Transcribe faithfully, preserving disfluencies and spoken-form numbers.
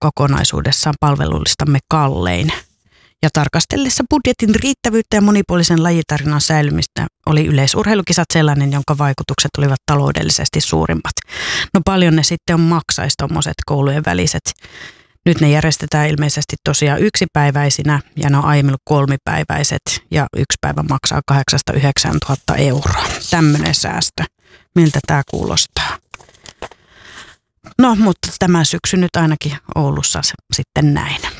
kokonaisuudessaan palvelulistamme kallein. Ja tarkastellessa budjetin riittävyyttä ja monipuolisen lajitarinan säilymistä oli yleisurheilukisat sellainen, jonka vaikutukset olivat taloudellisesti suurimmat. No paljon ne sitten on maksaisi tommoset koulujen väliset. Nyt ne järjestetään ilmeisesti tosiaan yksipäiväisinä ja ne on aiemmin ollut kolmipäiväiset ja yksi päivä maksaa kahdeksasta yhdeksään tuhatta euroa. Tämmöinen säästö. Miltä tämä kuulostaa? No, mutta tämä syksy nyt ainakin Oulussa sitten näin.